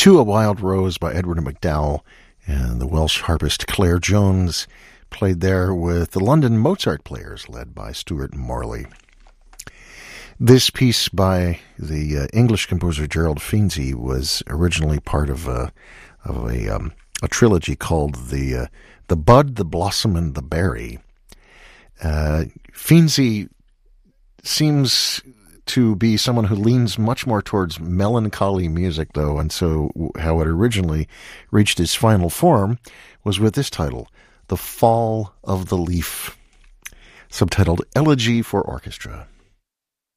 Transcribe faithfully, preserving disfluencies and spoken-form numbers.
To a Wild Rose by Edward MacDowell, and the Welsh harpist Claire Jones played there with the London Mozart Players led by Stuart Morley. This piece by the uh, English composer Gerald Finzi was originally part of a of a, um, a trilogy called the uh, the Bud, the Blossom, and the Berry. Uh, Finzi seems to be someone who leans much more towards melancholy music, though, and so how it originally reached its final form was with this title, The Fall of the Leaf, subtitled Elegy for Orchestra.